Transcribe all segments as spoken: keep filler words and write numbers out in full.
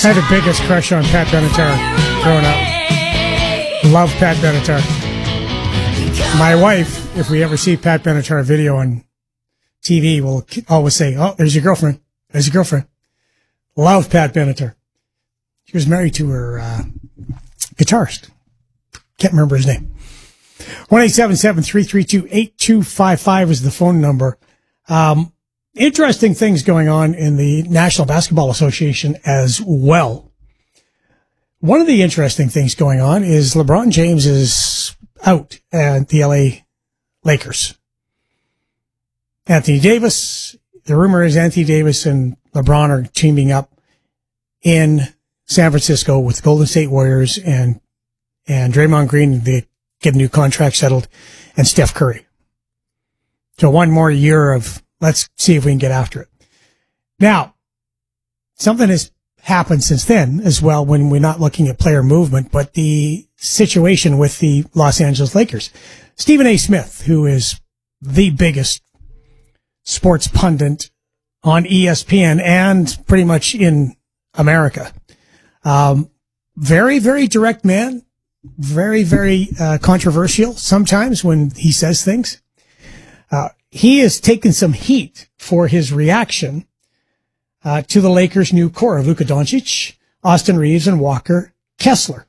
I had the biggest crush on Pat Benatar growing up. Love Pat Benatar. My wife, if we ever see Pat Benatar video on T V, will always say, "Oh, there's your girlfriend. There's your girlfriend." Love Pat Benatar. She was married to her uh, guitarist. Can't remember his name. one eight seven seven, three three two, eight two five five is the phone number. Um, interesting things going on in the National Basketball Association as well. One of the interesting things going on is LeBron James is out at the L A Lakers. Anthony Davis, the rumor is Anthony Davis and LeBron are teaming up in San Francisco with the Golden State Warriors and, and Draymond Green. They get a new contract settled, and Steph Curry. So one more year of let's see if we can get after it. Now, something has happened since then as well when we're not looking at player movement, but the situation with the Los Angeles Lakers. Stephen A. Smith, who is the biggest sports pundit on E S P N and pretty much in America. Um, very, very direct man. Very, very uh, controversial sometimes when he says things. Uh, he has taken some heat for his reaction uh, to the Lakers' new core of Luka Doncic, Austin Reeves, and Walker Kessler,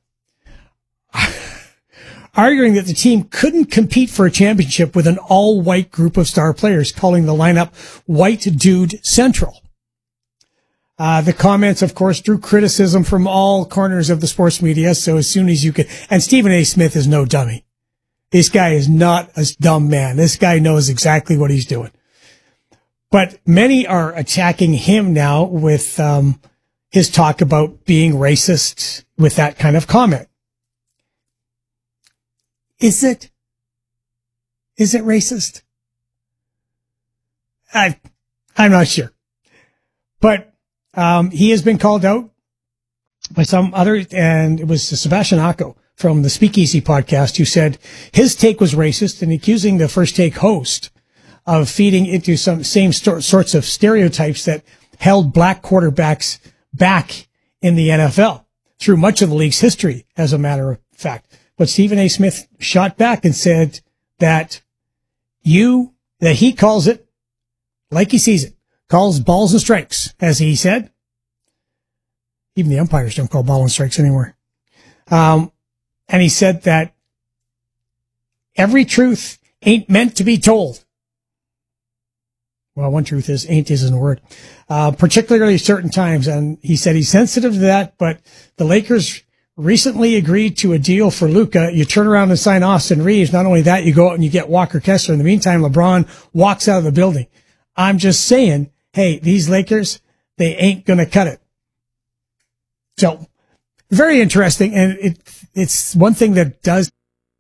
arguing that the team couldn't compete for a championship with an all-white group of star players, calling the lineup White Dude Central. Uh, the comments, of course, drew criticism from all corners of the sports media. So as soon as you could, and Stephen A. Smith is no dummy. This guy is not a dumb man. This guy knows exactly what he's doing. But many are attacking him now with um, his talk about being racist with that kind of comment. Is it? Is it racist? I, I'm not sure. But Um, he has been called out by some other, and it was Sebastian Acco from the Speakeasy podcast who said his take was racist and accusing the First Take host of feeding into some same sto- sorts of stereotypes that held black quarterbacks back in the N F L through much of the league's history, as a matter of fact. But Stephen A. Smith shot back and said that you, that he calls it like he sees it. Calls balls and strikes, as he said. Even the umpires don't call ball and strikes anymore. Um, and he said that every truth ain't meant to be told. Well, one truth is ain't isn't a word. Uh, particularly certain times. And he said he's sensitive to that, but the Lakers recently agreed to a deal for Luka. You turn around and sign Austin Reeves. Not only that, you go out and you get Walker Kessler. In the meantime, LeBron walks out of the building. I'm just saying, hey, these Lakers, they ain't going to cut it. So, very interesting. And it, it's one thing that does.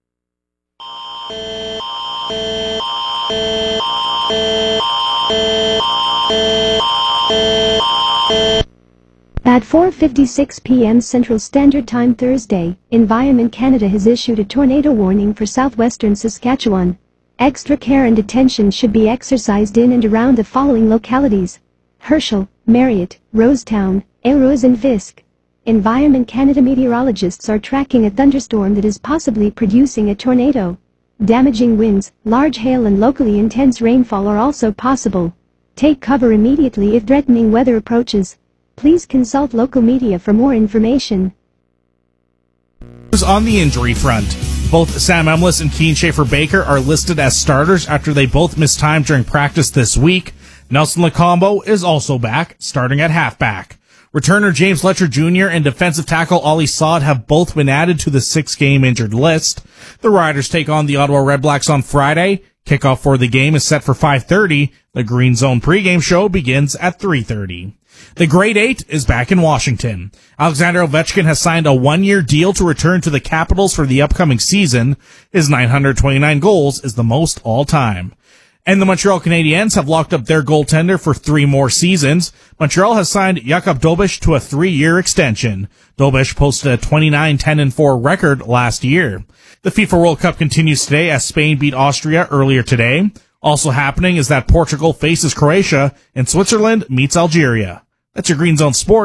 At four fifty-six p.m. Central Standard Time Thursday, Environment Canada has issued a tornado warning for southwestern Saskatchewan. Extra care and attention should be exercised in and around the following localities: Herschel, Marriott, Rosetown, Elrose and Fisk. Environment Canada meteorologists are tracking a thunderstorm that is possibly producing a tornado. Damaging winds, large hail and locally intense rainfall are also possible. Take cover immediately if threatening weather approaches. Please consult local media for more information. On the injury front, both Sam Emlis and Keane Schaefer-Baker are listed as starters after they both missed time during practice this week. Nelson Lacombo is also back, starting at halfback. Returner James Letcher Junior and defensive tackle Ollie Saad have both been added to the six-game injured list. The Riders take on the Ottawa Redblacks on Friday. Kickoff for the game is set for five thirty. The Green Zone pregame show begins at three thirty. The Grade eight is back in Washington. Alexander Ovechkin has signed a one-year deal to return to the Capitals for the upcoming season. His nine hundred twenty-nine goals is the most all-time. And the Montreal Canadiens have locked up their goaltender for three more seasons. Montreal has signed Jakub Dobeš to a three-year extension. Dobeš posted a twenty-nine ten and four record last year. The FIFA World Cup continues today as Spain beat Austria earlier today. Also happening is that Portugal faces Croatia and Switzerland meets Algeria. That's your Green Zone Sports.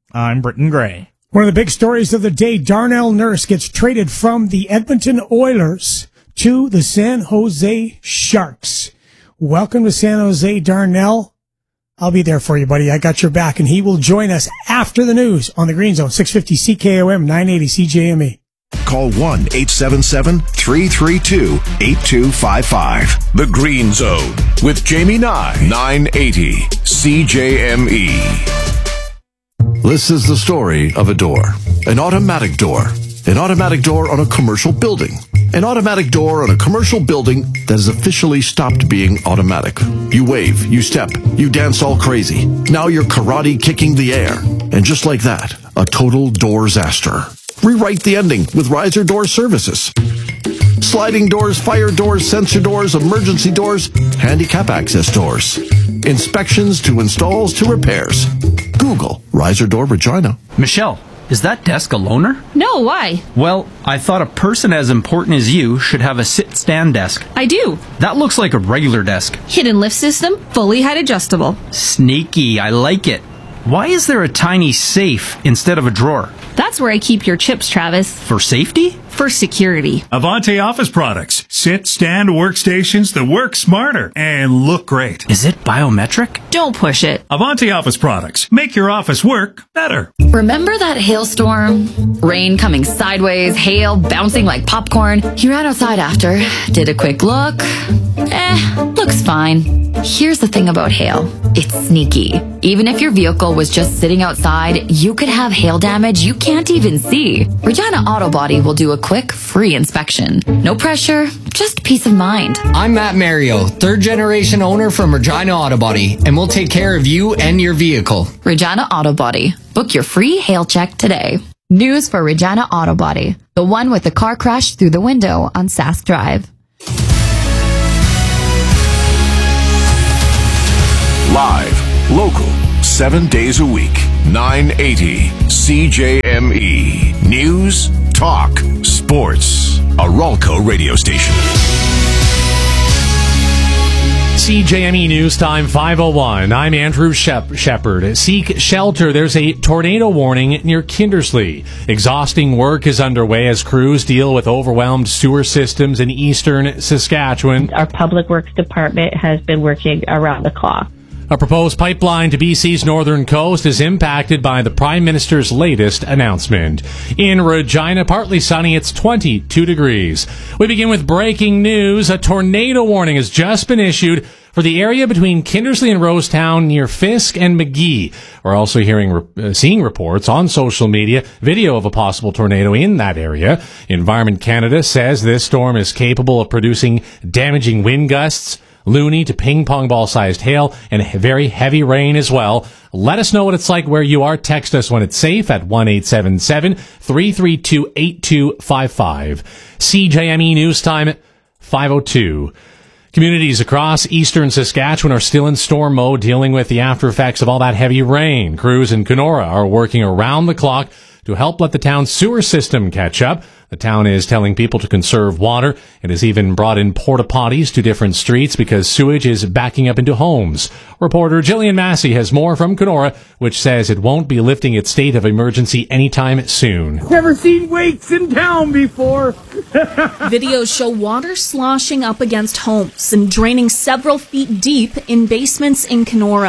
I'm Britton Gray. One of the big stories of the day, Darnell Nurse gets traded from the Edmonton Oilers to the San Jose Sharks. Welcome to San Jose, Darnell. I'll be there for you, buddy. I got your back, and he will join us after the news on the Green Zone, six fifty C K O M, nine eighty C J M E. Call one eight seven seven, three three two, eight two five five. The Green Zone with Jamie Nye, nine eighty C J M E. This is the story of a door. An automatic door. An automatic door on a commercial building. An automatic door on a commercial building that has officially stopped being automatic. You wave, you step, you dance all crazy. Now you're karate kicking the air. And just like that, a total door-saster. Rewrite the ending with Riser Door Services. Sliding doors, fire doors, sensor doors, emergency doors, handicap access doors. Inspections to installs to repairs. Google Riser Door Regina. Michelle, is that desk a loaner? No, why? Well, I thought a person as important as you should have a sit-stand desk. I do. That looks like a regular desk. Hidden lift system, fully height adjustable. Sneaky, I like it. Why is there a tiny safe instead of a drawer? That's where I keep your chips, Travis. For safety? For security. Avante Office products. Sit, stand workstations that work smarter and look great. Is it biometric? Don't push it. Avante Office products. Make your office work better. Remember that hailstorm? Rain coming sideways, hail bouncing like popcorn. He ran outside after, did a quick look. Eh, looks fine. Here's the thing about hail. It's sneaky. Even if your vehicle was just sitting outside, you could have hail damage you can't even see. Regina Auto Body will do a quick, free inspection. No pressure, just peace of mind. I'm Matt Mario, third generation owner from Regina Auto Body, and we'll take care of you and your vehicle. Regina Auto Body. Book your free hail check today. News for Regina Auto Body, the one with the car crash through the window on Sask Drive. Live, local, seven days a week, nine eighty C J M E. News, talk, sports. A Ralco radio station. C J M E News Time five oh one. I'm Andrew Shep- Shepard. Seek shelter. There's a tornado warning near Kindersley. Exhausting work is underway as crews deal with overwhelmed sewer systems in eastern Saskatchewan. Our Public Works Department has been working around the clock. A proposed pipeline to B C's northern coast is impacted by the Prime Minister's latest announcement. In Regina, partly sunny, it's twenty-two degrees. We begin with breaking news. A tornado warning has just been issued for the area between Kindersley and Rosetown near Fisk and McGee. We're also hearing, uh, seeing reports on social media, video of a possible tornado in that area. Environment Canada says this storm is capable of producing damaging wind gusts, loony to ping-pong ball-sized hail, and very heavy rain as well. Let us know what it's like where you are. Text us when it's safe at one eight seven seven, three three two, eight two five five. C J M E News Time at five oh two. Communities across eastern Saskatchewan are still in storm mode, dealing with the after effects of all that heavy rain. Crews in Kenora are working around the clock to help let the town's sewer system catch up. The town is telling people to conserve water. It has even brought in porta potties to different streets because sewage is backing up into homes. Reporter Jillian Massey has more from Kenora, which says it won't be lifting its state of emergency anytime soon. Never seen wakes in town before. Videos show water sloshing up against homes and draining several feet deep in basements in Kenora.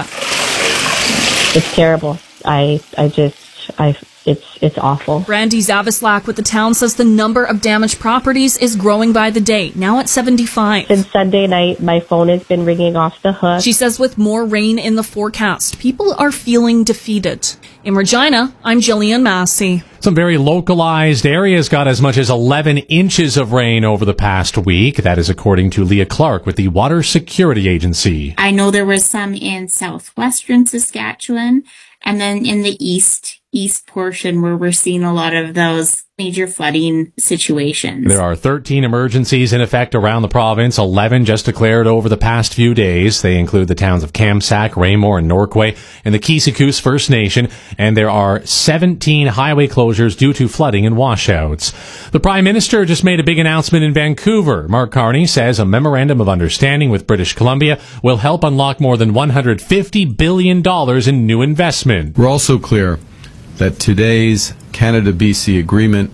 It's terrible. I, I just, I, it's, it's awful. Brandy Zavislak with the town says the number of damaged properties is growing by the day, now at seventy-five. Since Sunday night, my phone has been ringing off the hook. She says with more rain in the forecast, people are feeling defeated. In Regina, I'm Jillian Massey. Some very localized areas got as much as eleven inches of rain over the past week. That is according to Leah Clark with the Water Security Agency. I know there was some in southwestern Saskatchewan, and then in the east, east portion where we're seeing a lot of those major flooding situations. There are thirteen emergencies in effect around the province, eleven just declared over the past few days. They include the towns of Kamsack, Raymore, and Norquay, and the Kisikous First Nation, and there are seventeen highway closures due to flooding and washouts. The Prime Minister just made a big announcement in Vancouver. Mark Carney says a memorandum of understanding with British Columbia will help unlock more than one hundred fifty billion dollars in new investment. We're also clear that today's Canada-B C agreement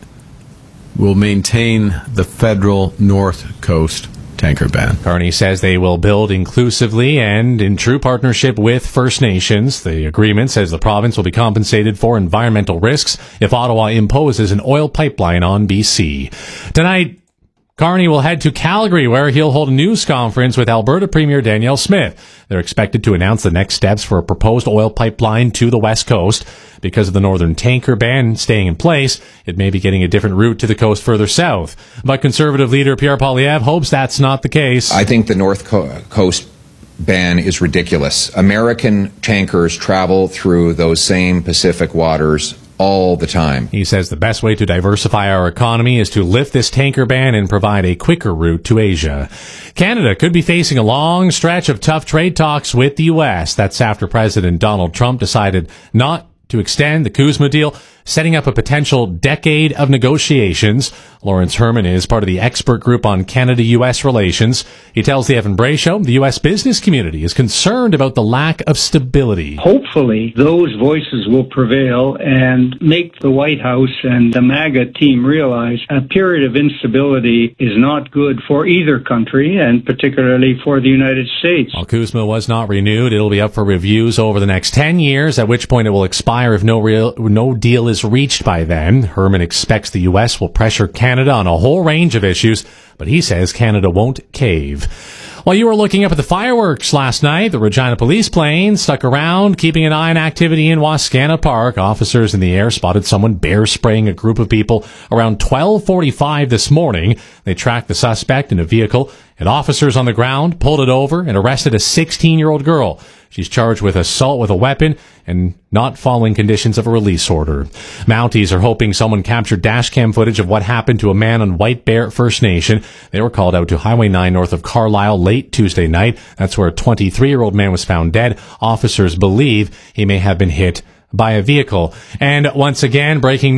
will maintain the federal North Coast tanker ban. Carney says they will build inclusively and in true partnership with First Nations. The agreement says the province will be compensated for environmental risks if Ottawa imposes an oil pipeline on B C. Tonight, Carney will head to Calgary, where he'll hold a news conference with Alberta Premier Danielle Smith. They're expected to announce the next steps for a proposed oil pipeline to the West Coast. Because of the northern tanker ban staying in place, it may be getting a different route to the coast further south. But Conservative leader Pierre Poilievre hopes that's not the case. I think the North Co- Coast ban is ridiculous. American tankers travel through those same Pacific waters all the time. He says the best way to diversify our economy is to lift this tanker ban and provide a quicker route to Asia. Canada could be facing a long stretch of tough trade talks with the U S. That's after President Donald Trump decided not to extend the CUSMA deal, setting up a potential decade of negotiations. Lawrence Herman is part of the expert group on Canada-U S relations. He tells the Evan Bray Show the U S business community is concerned about the lack of stability. Hopefully, those voices will prevail and make the White House and the MAGA team realize a period of instability is not good for either country, and particularly for the United States. While CUSMA was not renewed, it'll be up for reviews over the next ten years, at which point it will expire if no real no deal is reached by then. Herman expects the U S will pressure Canada on a whole range of issues, but he says Canada won't cave. While you were looking up at the fireworks last night, the Regina police plane stuck around, keeping an eye on activity in Wascana Park. Officers in the air spotted someone bear spraying a group of people around twelve forty-five this morning. They tracked the suspect in a vehicle, and officers on the ground pulled it over and arrested a sixteen-year-old girl. She's charged with assault with a weapon and not following conditions of a release order. Mounties are hoping someone captured dashcam footage of what happened to a man on White Bear First Nation. They were called out to Highway nine north of Carlisle late Tuesday night. That's where a twenty-three-year-old man was found dead. Officers believe he may have been hit by a vehicle. And once again, breaking